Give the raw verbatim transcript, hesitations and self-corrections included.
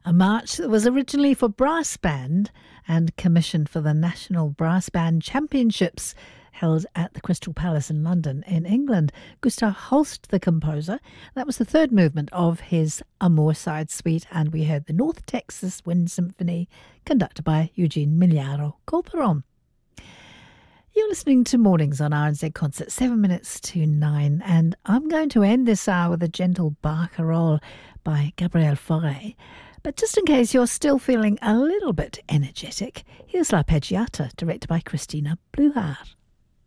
A march that was originally for brass band and commissioned for the National Brass Band Championships held at the Crystal Palace in London in England. Gustav Holst, the composer, that was the third movement of his Amorside Suite, and we heard the North Texas Wind Symphony conducted by Eugene Migliaro Colperon. You're listening to Mornings on R N Z Concert, seven minutes to nine, and I'm going to end this hour with a gentle barcarolle by Gabriel Fauré. But just in case you're still feeling a little bit energetic, here's L'Arpeggiata, directed by Christina Bluhar.